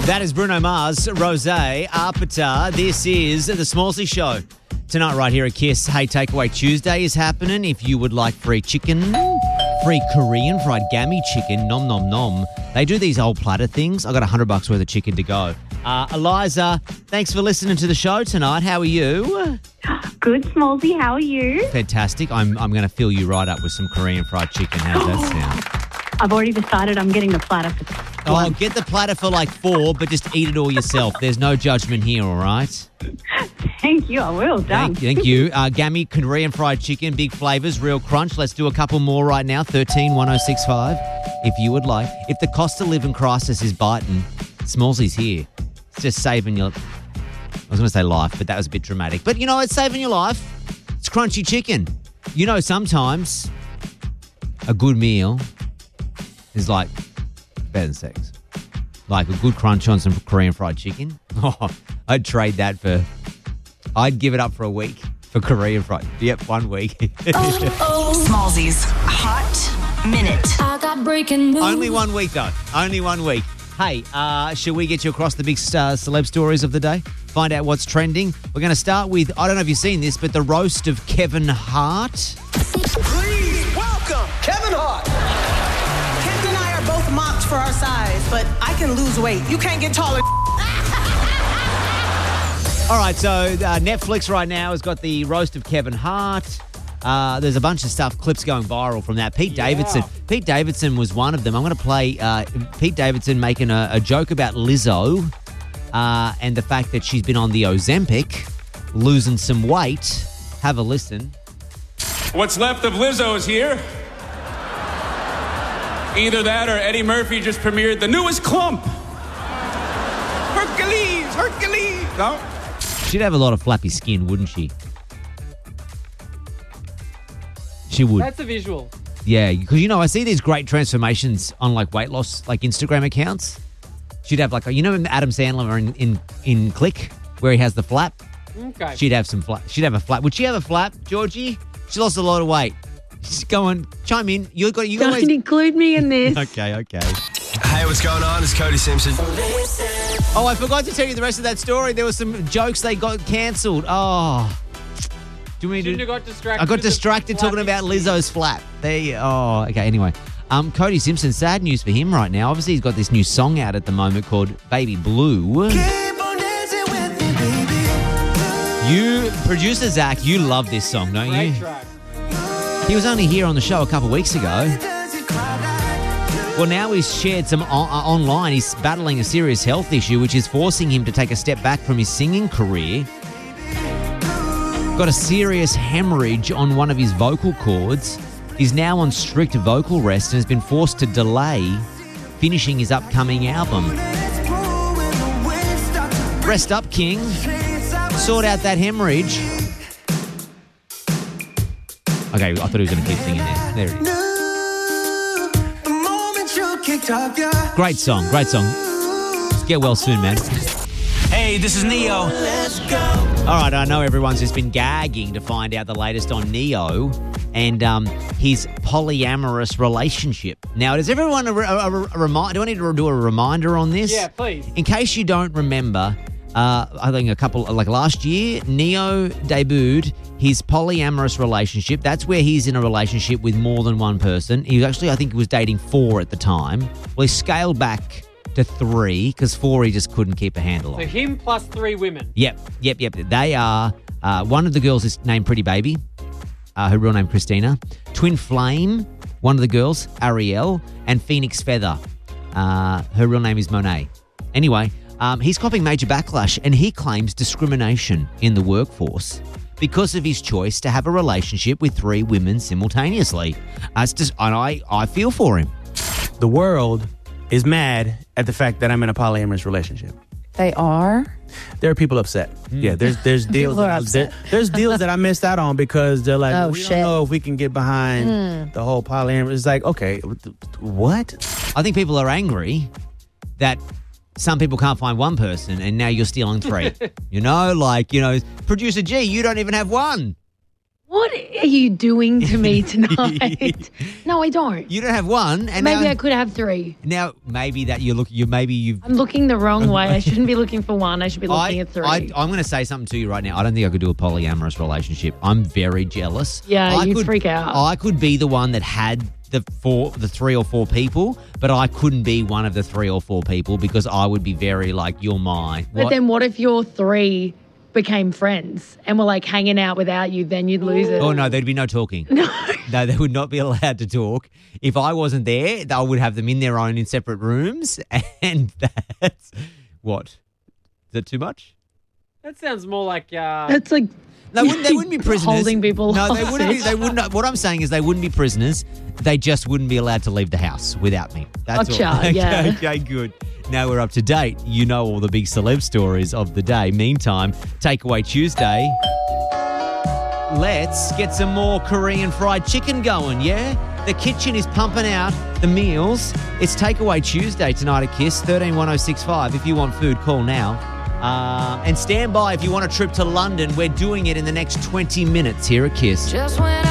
That is Bruno Mars, Rosé, Arpita. This is the Smallsy Show. Tonight right here at KISS, Hey Takeaway Tuesday is happening. If you would like free chicken, free Korean fried gammy chicken, nom nom nom. They do these old platter things. I got $100 worth of chicken to go. Eliza, thanks for listening to the show tonight. How are you? Good, Smallsy. How are you? Fantastic. I'm going to fill you right up with some Korean fried chicken. How's that sound? I've already decided I'm getting the platter for Oh, get the platter for like 4, but just eat it all yourself. There's no judgment here, all right? Thank you. I will. Done. Thank you. Gammy, Korean fried chicken, big flavours, real crunch. Let's do a couple more right now. 131065, if you would like. If the cost of living crisis is biting, Smallsy's here. It's just saving your... I was going to say life, but that was a bit dramatic. But, you know, it's saving your life. It's crunchy chicken. You know, sometimes a good meal is like better than sex. Like a good crunch on some Korean fried chicken. Oh, I'd trade that for... I'd give it up for a week for Korean fried. Yep, 1 week. Smallsy's Hot Minute. I got breaking news. Only 1 week, though. Only 1 week. Hey, shall we get you across the big celeb stories of the day? Find out what's trending. We're going to start with, I don't know if you've seen this, but the roast of Kevin Hart. Please welcome Kevin Hart. Kevin and I are both mocked for our size, but I can lose weight. You can't get taller. All right, so Netflix right now has got the roast of Kevin Hart. There's a bunch of stuff, clips going viral from that. Pete Davidson was one of them. I'm going to play Pete Davidson making a joke about Lizzo and the fact that she's been on the Ozempic, losing some weight. Have a listen. What's left of Lizzo is here. Either that or Eddie Murphy just premiered the newest clump. Hercules. No? She'd have a lot of flappy skin, wouldn't she? She would. That's a visual. Yeah, because, you know, I see these great transformations on, like, weight loss, like, Instagram accounts. She'd have, like, you know Adam Sandler in Click, where he has the flap? Okay. She'd have some flap. She'd have a flap. Would she have a flap, Georgie? She lost a lot of weight. She's going, chime in. You Don't include me in this. Okay. Hey, what's going on? It's Cody Simpson. Oh, I forgot to tell you the rest of that story. There were some jokes they got cancelled. Oh. Do you mean Shouldn't have got distracted. I got with the distracted talking about Lizzo's flap. Okay, anyway. Cody Simpson, sad news for him right now. Obviously, he's got this new song out at the moment called Baby Blue. Producer Zach, you love this song, don't you? Great track. He was only here on the show a couple of weeks ago. Well, now he's shared some online. He's battling a serious health issue, which is forcing him to take a step back from his singing career. Got a serious hemorrhage on one of his vocal cords. He's now on strict vocal rest and has been forced to delay finishing his upcoming album. Rest up, King. Sort out that hemorrhage. Okay, I thought he was going to keep singing there. There it is. Great song. Get well soon, man. Hey, this is Neo. All right, I know everyone's just been gagging to find out the latest on Neo and his polyamorous relationship. Now, does everyone a remind? Do I need to do a reminder on this? Yeah, please. In case you don't remember, I think last year, Neo debuted his polyamorous relationship. That's where he's in a relationship with more than one person. He actually, I think he was dating 4 at the time. Well, he scaled back to 3 because 4 he just couldn't keep a handle on. So him plus 3 women. Yep. They are, one of the girls is named Pretty Baby, her real name Christina. Twin Flame, one of the girls, Ariel, and Phoenix Feather. Her real name is Monet. Anyway, he's copping major backlash and he claims discrimination in the workforce because of his choice to have a relationship with 3 women simultaneously. And I feel for him. The world is mad at the fact that I'm in a polyamorous relationship. They are? There are people upset. Yeah, there's deals. There's deals that I missed out on because they're like, Oh, we shit. don't know if we can get behind the whole polyamorous. It's like, okay, what? I think people are angry that some people can't find one person and now you're stealing 3. Producer G, you don't even have one. What are you doing to me tonight? No, I don't. You don't have one, and Maybe now, I could have 3. now maybe that you've. I'm looking the wrong way. I shouldn't be looking for 1. I should be looking at 3. I'm going to say something to you right now. I don't think I could do a polyamorous relationship. I'm very jealous. Yeah, you'd freak out. I could be the one that had the 3 or 4 people, but I couldn't be one of the 3 or 4 people because I would be very like, you're mine. But then what if your 3 became friends and were like hanging out without you? Then you'd lose it. Oh, no, there'd be no talking. No, they would not be allowed to talk. If I wasn't there, I would have them in their own in separate rooms, and that's what? Is that too much? That sounds more like That's like They wouldn't be prisoners. holding people. No, they wouldn't. They wouldn't. What I'm saying is they wouldn't be prisoners. They just wouldn't be allowed to leave the house without me. That's all. Gotcha, yeah. Okay, good. Now we're up to date. You know all the big celeb stories of the day. Meantime, Takeaway Tuesday. Let's get some more Korean fried chicken going, yeah? The kitchen is pumping out the meals. It's Takeaway Tuesday tonight at KISS, 131065. If you want food, call now. And stand by if you want a trip to London. We're doing it in the next 20 minutes here at KISS. Just when